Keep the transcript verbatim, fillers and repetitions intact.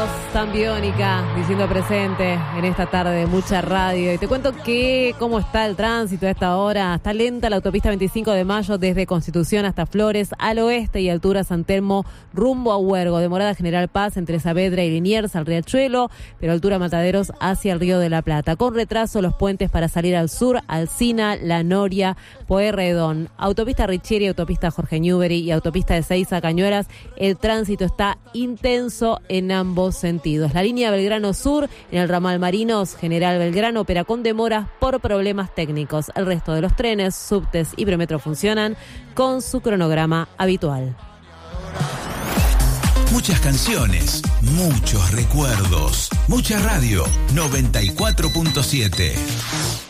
tan biónica, diciendo presente en esta tarde de mucha radio. Y te cuento que cómo está el tránsito a esta hora. Está lenta la autopista veinticinco de mayo desde Constitución hasta Flores, al oeste y altura San Telmo, rumbo a Huergo. Demorada General Paz entre Saavedra y Liniers al Riachuelo, pero altura Mataderos hacia el Río de la Plata. Con retraso los puentes para salir al sur, Alsina, La Noria, Pueyrredón. Autopista Richieri, autopista Jorge Newbery y autopista de Seiza a Cañuelas. El tránsito está intenso en ambos sentidos. La línea Belgrano Sur en el ramal Marinos, General Belgrano, opera con demoras por problemas técnicos. El resto de los trenes, subtes y premetro funcionan con su cronograma habitual. Muchas canciones, muchos recuerdos, mucha radio. noventa y cuatro punto siete.